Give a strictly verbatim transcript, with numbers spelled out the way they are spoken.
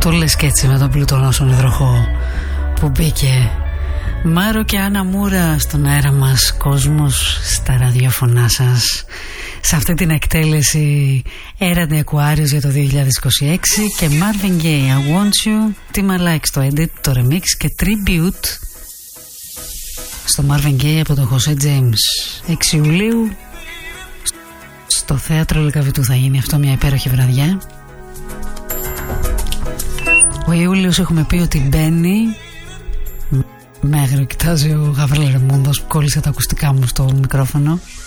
Το λες και έτσι με τον πλουτονόσον υδροχό που μπήκε. Μάρο και Άννα Μούρα στον αέρα μας, κόσμος στα ραδιόφωνά σας, σε αυτή την εκτέλεση Έραντε Aquarius για το δύο χιλιάδες είκοσι έξι. Και Marvin Gaye, I Want You, Tima Like στο edit, το remix και tribute στο Marvin Gaye από τον Jose James. έξι Ιουλίου στο θέατρο Λυκαβητού θα γίνει αυτό, μια υπέροχη βραδιά. Ο Ιούλιος έχουμε πει ότι μπαίνει. Μέχρι κοιτάζει ο Γαβρίλ Ρεμούντος που κόλλησε τα ακουστικά μου στο μικρόφωνο.